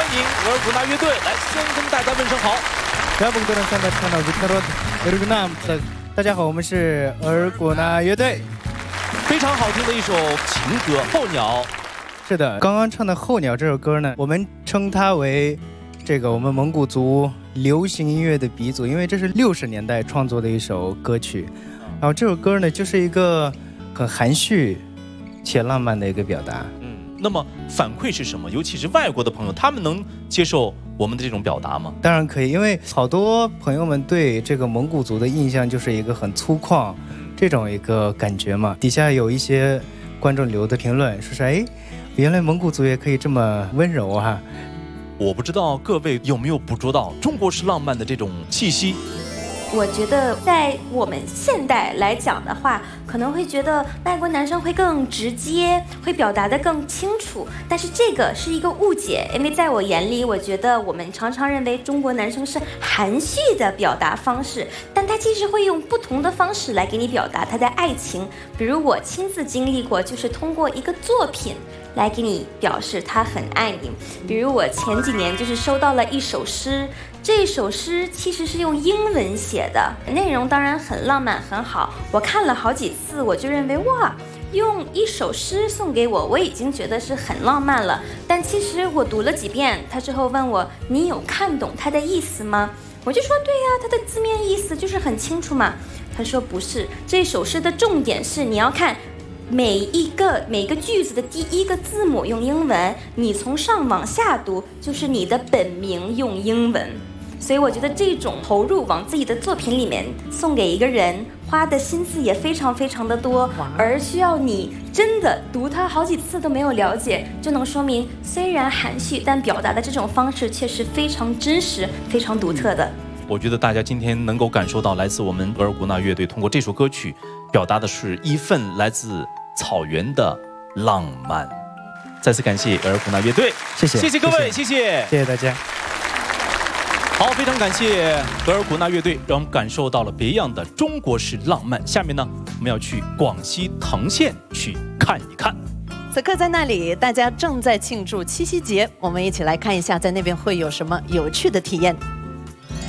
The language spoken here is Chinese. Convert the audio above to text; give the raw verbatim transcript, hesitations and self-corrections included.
迎额尔古纳乐队来先跟大家问声好。 大家好，我们是额尔古纳乐队。 非常好听的一首情歌《候鸟》。 是的，刚刚唱的《候鸟》这首歌呢，我们称它为这个我们蒙古族流行音乐的鼻祖，因为这是六十年代创作的一首歌曲。然后这首歌呢，就是一个很含蓄且浪漫的一个表达。 嗯，那么反馈是什么？尤其是外国的朋友，他们能接受我们的这种表达吗？ 当然可以，因为好多朋友们对这个蒙古族的印象就是一个很粗犷这种一个感觉嘛。底下有一些观众留的评论说是哎，原来蒙古族也可以这么温柔哈。 我不知道各位有没有捕捉到中国式浪漫的这种气息。 我觉得在我们现代来讲的话，可能会觉得外国男生会更直接，会表达得更清楚，但是这个是一个误解，因为在我眼里，我觉得我们常常认为中国男生是含蓄的表达方式，但他其实会用不同的方式来给你表达他的爱情。比如我亲自经历过，就是通过一个作品来给你表示他很爱你。比如我前几年就是收到了一首诗，这首诗其实是用英文写的，内容当然很浪漫很好，我看了好几次，我就认为哇，用一首诗送给我，我已经觉得是很浪漫了。但其实我读了几遍，他之后问我，你有看懂他的意思吗？我就说对呀，他的字面意思就是很清楚嘛。他说不是，这首诗的重点是你要看每一个每个句子的第一个字母用英文，你从上往下读就是你的本名用英文。所以我觉得这种投入往自己的作品里面送给一个人，花的心思也非常非常的多，而需要你真的读它好几次都没有了解，就能说明虽然含蓄，但表达的这种方式却是非常真实非常独特的。 我觉得大家今天能够感受到来自我们额尔古纳乐队通过这首歌曲表达的是一份来自草原的浪漫。再次感谢额尔古纳乐队， 谢谢， 谢谢各位，谢谢， 谢谢大家。 好，非常感谢额尔古纳乐队，让我们感受到了别样的中国式浪漫。下面呢，我们要去广西藤县去看一看。 此刻在那里，大家正在庆祝七夕节，我们一起来看一下，在那边会有什么有趣的体验。